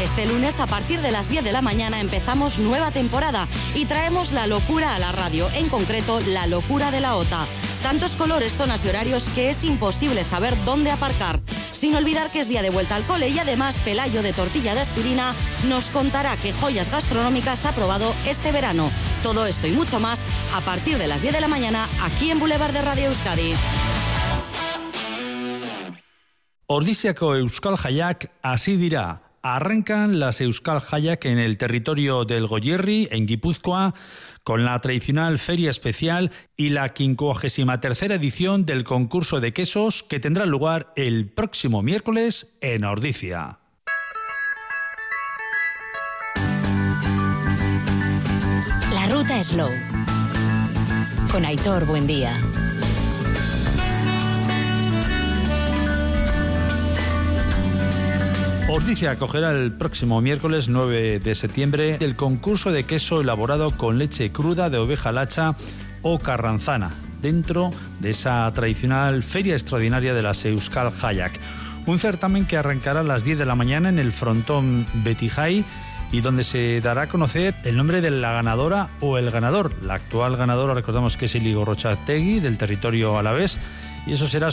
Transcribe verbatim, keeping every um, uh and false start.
Este lunes, a partir de las diez de la mañana, empezamos nueva temporada y traemos la locura a la radio, en concreto, la locura de la OTA. Tantos colores, zonas y horarios que es imposible saber dónde aparcar. Sin olvidar que es día de vuelta al cole y además Pelayo de Tortilla de Aspirina nos contará qué joyas gastronómicas ha probado este verano. Todo esto y mucho más a partir de las diez de la mañana aquí en Boulevard de Radio Euskadi. Ordiziako Euskal Jaiak hasi dira. Arrancan las Euskal Jaiak en el territorio del Goierri, en Guipúzcoa, con la tradicional feria especial y la quincuagésima tercera edición del concurso de quesos que tendrá lugar el próximo miércoles en Ordizia. La ruta Slow. Con Aitor Buendía. Ordizia acogerá el próximo miércoles nueve de septiembre el concurso de queso elaborado con leche cruda de oveja lacha o carranzana, dentro de esa tradicional feria extraordinaria de las Euskal Jaiak. Un certamen que arrancará a las diez de la mañana en el frontón Betijai y donde se dará a conocer el nombre de la ganadora o el ganador. La actual ganadora, recordamos que es el Igor Rochategui, del territorio alavés, y eso será